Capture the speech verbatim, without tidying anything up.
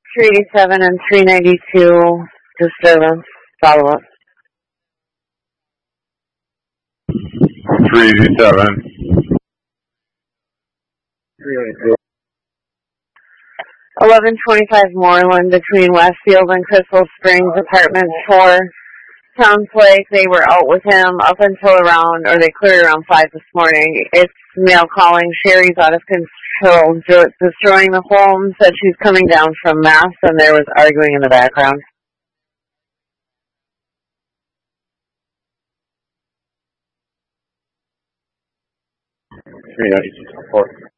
three eighty-seven and three ninety-two disturbance follow-up. three eighty-seven. eleven twenty-five Moreland between Westfield and Crystal Springs, apartment four. Sounds like they were out with him up until around, or they cleared around five this morning. It's male calling. Sherry's out of control, destroying the home. Said she's coming down from Mass, and there was arguing in the background. three ninety-two.